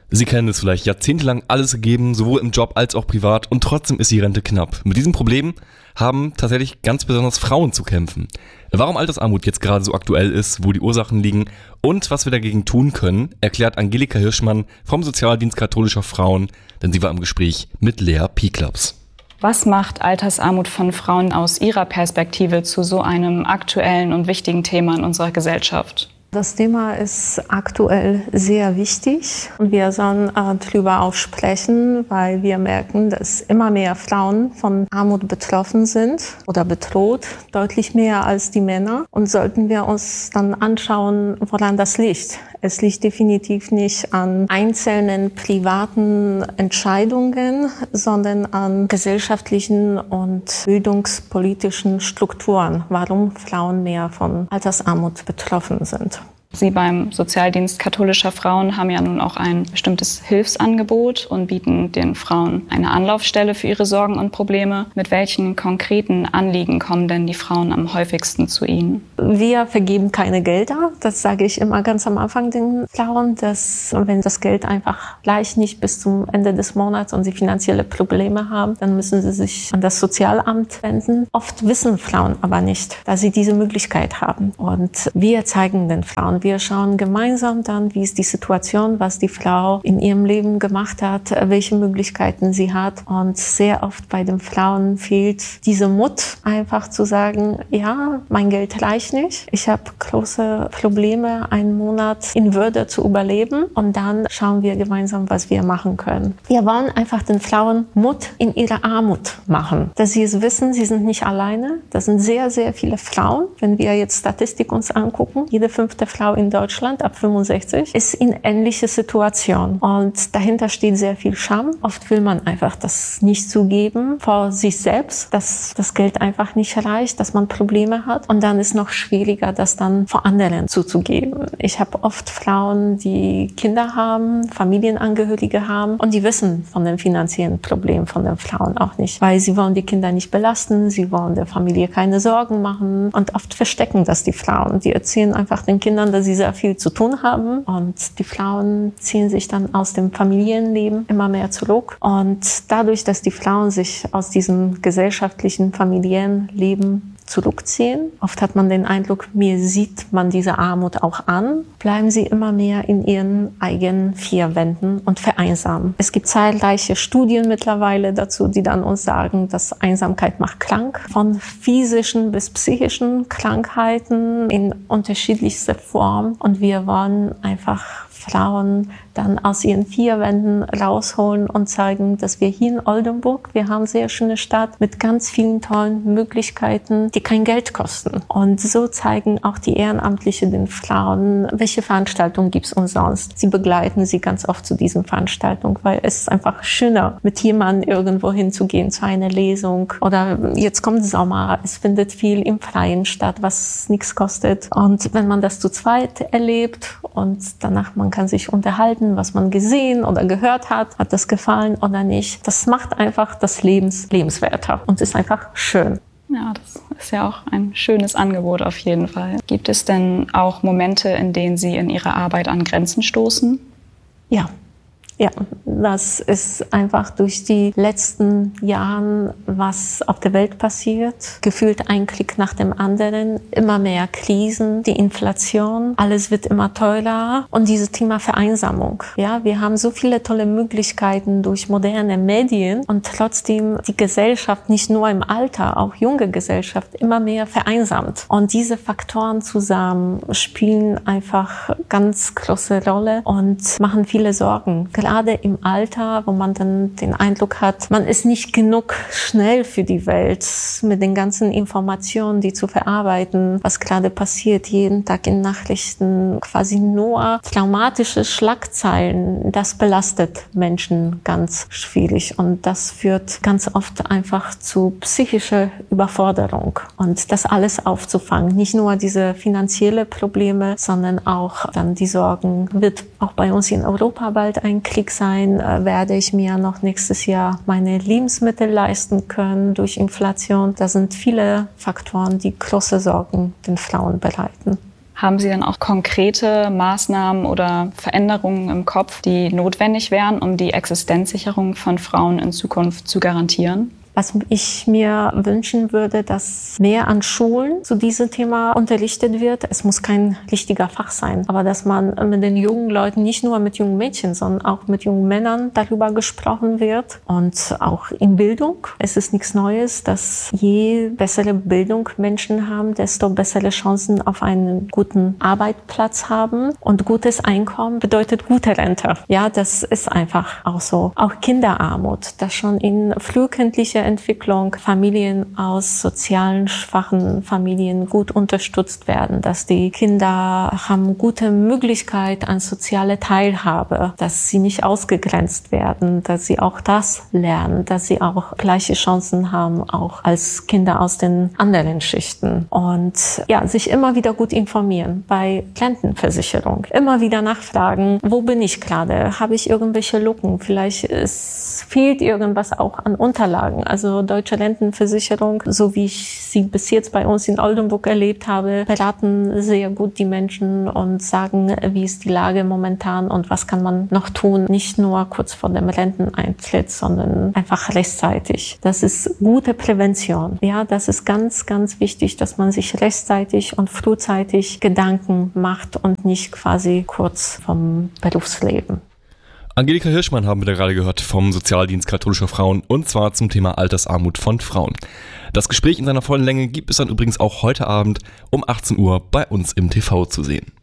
Sie kennen es vielleicht, jahrzehntelang alles gegeben, sowohl im Job als auch privat, und trotzdem ist die Rente knapp. Mit diesem Problem haben tatsächlich ganz besonders Frauen zu kämpfen. Warum Altersarmut jetzt gerade so aktuell ist, wo die Ursachen liegen und was wir dagegen tun können, erklärt Angelika Hirschmann vom Sozialdienst katholischer Frauen, denn sie war im Gespräch mit Lea Piklaps. Was macht Altersarmut von Frauen aus ihrer Perspektive zu so einem aktuellen und wichtigen Thema in unserer Gesellschaft? Das Thema ist aktuell sehr wichtig und wir sollen darüber auch sprechen, weil wir merken, dass immer mehr Frauen von Armut betroffen sind oder bedroht, deutlich mehr als die Männer. Und sollten wir uns dann anschauen, woran das liegt. Es liegt definitiv nicht an einzelnen privaten Entscheidungen, sondern an gesellschaftlichen und bildungspolitischen Strukturen, warum Frauen mehr von Altersarmut betroffen sind. Sie beim Sozialdienst katholischer Frauen haben ja nun auch ein bestimmtes Hilfsangebot und bieten den Frauen eine Anlaufstelle für ihre Sorgen und Probleme. Mit welchen konkreten Anliegen kommen denn die Frauen am häufigsten zu Ihnen? Wir vergeben keine Gelder. Das sage ich immer ganz am Anfang den Frauen, dass wenn das Geld einfach gleich nicht bis zum Ende des Monats und sie finanzielle Probleme haben, dann müssen sie sich an das Sozialamt wenden. Oft wissen Frauen aber nicht, dass sie diese Möglichkeit haben. Und wir zeigen den Frauen, wir schauen gemeinsam dann, wie ist die Situation, was die Frau in ihrem Leben gemacht hat, welche Möglichkeiten sie hat. Und sehr oft bei den Frauen fehlt diese Mut, einfach zu sagen, ja, mein Geld reicht nicht. Ich habe große Probleme, einen Monat in Würde zu überleben. Und dann schauen wir gemeinsam, was wir machen können. Wir wollen einfach den Frauen Mut in ihrer Armut machen. Dass sie es wissen, sie sind nicht alleine. Das sind sehr, sehr viele Frauen. Wenn wir jetzt Statistik uns angucken, jede 5. Frau in Deutschland ab 65 ist in ähnlicher Situation. Und dahinter steht sehr viel Scham. Oft will man einfach das nicht zugeben vor sich selbst, dass das Geld einfach nicht reicht, dass man Probleme hat. Und dann ist noch schwieriger, das dann vor anderen zuzugeben. Ich habe oft Frauen, die Kinder haben, Familienangehörige haben und die wissen von den finanziellen Problemen von den Frauen auch nicht, weil sie wollen die Kinder nicht belasten, sie wollen der Familie keine Sorgen machen und oft verstecken das die Frauen. Die erzählen einfach den Kindern, dass sie sehr viel zu tun haben und die Frauen ziehen sich dann aus dem Familienleben immer mehr zurück. Und dadurch, dass die Frauen sich aus diesem gesellschaftlichen familiären Leben zurückziehen, oft hat man den Eindruck, mir sieht man diese Armut auch an, bleiben sie immer mehr in ihren eigenen vier Wänden und vereinsamen. Es gibt zahlreiche Studien mittlerweile dazu, die dann uns sagen, dass Einsamkeit macht krank. Von physischen bis psychischen Krankheiten in unterschiedlichster Form. Und wir wollen einfach Frauen dann aus ihren vier Wänden rausholen und zeigen, dass wir hier in Oldenburg, wir haben eine sehr schöne Stadt mit ganz vielen tollen Möglichkeiten, die kein Geld kosten. Und so zeigen auch die Ehrenamtlichen den Frauen, welche Veranstaltungen gibt es umsonst. Sie begleiten sie ganz oft zu diesen Veranstaltungen, weil es ist einfach schöner, mit jemandem irgendwo hinzugehen, zu einer Lesung. Oder jetzt kommt Sommer, es findet viel im Freien statt, was nichts kostet. Und wenn man das zu zweit erlebt und danach man kann sich unterhalten, was man gesehen oder gehört hat das gefallen oder nicht. Das macht einfach das lebenswerter und ist einfach schön. Ja, das ist ja auch ein schönes Angebot auf jeden Fall. Gibt es denn auch Momente, in denen Sie in Ihrer Arbeit an Grenzen stoßen? Ja, das ist einfach durch die letzten Jahren, was auf der Welt passiert. Gefühlt ein Krieg nach dem anderen, immer mehr Krisen, die Inflation, alles wird immer teurer und dieses Thema Vereinsamung. Ja, wir haben so viele tolle Möglichkeiten durch moderne Medien und trotzdem die Gesellschaft, nicht nur im Alter, auch junge Gesellschaft, immer mehr vereinsamt. Und diese Faktoren zusammen spielen einfach ganz große Rolle und machen viele Sorgen. Gerade im Alter, wo man dann den Eindruck hat, man ist nicht genug schnell für die Welt mit den ganzen Informationen, die zu verarbeiten, was gerade passiert, jeden Tag in Nachrichten, quasi nur traumatische Schlagzeilen, das belastet Menschen ganz schwierig und das führt ganz oft einfach zu psychischer Überforderung und das alles aufzufangen, nicht nur diese finanzielle Probleme, sondern auch dann die Sorgen, wird auch bei uns in Europa bald ein Krieg sein, werde ich mir noch nächstes Jahr meine Lebensmittel leisten können durch Inflation. Da sind viele Faktoren, die große Sorgen den Frauen bereiten. Haben Sie dann auch konkrete Maßnahmen oder Veränderungen im Kopf, die notwendig wären, um die Existenzsicherung von Frauen in Zukunft zu garantieren? Was ich mir wünschen würde, dass mehr an Schulen zu diesem Thema unterrichtet wird. Es muss kein richtiger Fach sein, aber dass man mit den jungen Leuten, nicht nur mit jungen Mädchen, sondern auch mit jungen Männern darüber gesprochen wird. Und auch in Bildung. Es ist nichts Neues, dass je bessere Bildung Menschen haben, desto bessere Chancen auf einen guten Arbeitsplatz haben. Und gutes Einkommen bedeutet gute Rente. Ja, das ist einfach auch so. Auch Kinderarmut, dass schon in frühkindlicher Entwicklung Familien aus sozialen schwachen Familien gut unterstützt werden, dass die Kinder haben gute Möglichkeit an soziale Teilhabe, dass sie nicht ausgegrenzt werden, dass sie auch das lernen, dass sie auch gleiche Chancen haben, auch als Kinder aus den anderen Schichten. Und ja, sich immer wieder gut informieren bei Rentenversicherung. Immer wieder nachfragen, wo bin ich gerade? Habe ich irgendwelche Lücken? Vielleicht fehlt irgendwas auch an Unterlagen. Also Deutsche Rentenversicherung, so wie ich sie bis jetzt bei uns in Oldenburg erlebt habe, beraten sehr gut die Menschen und sagen, wie ist die Lage momentan und was kann man noch tun. Nicht nur kurz vor dem Renteneintritt, sondern einfach rechtzeitig. Das ist gute Prävention. Ja, das ist ganz, ganz wichtig, dass man sich rechtzeitig und frühzeitig Gedanken macht und nicht quasi kurz vom Berufsleben. Angelika Hirschmann haben wir da gerade gehört vom Sozialdienst katholischer Frauen und zwar zum Thema Altersarmut von Frauen. Das Gespräch in seiner vollen Länge gibt es dann übrigens auch heute Abend um 18 Uhr bei uns im TV zu sehen.